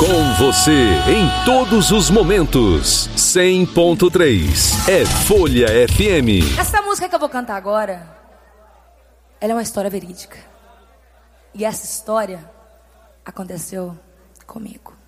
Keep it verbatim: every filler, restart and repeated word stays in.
Com você em todos os momentos. cem ponto três é Folha F M. Essa música que eu vou cantar agora, ela é uma história verídica. E essa história aconteceu comigo.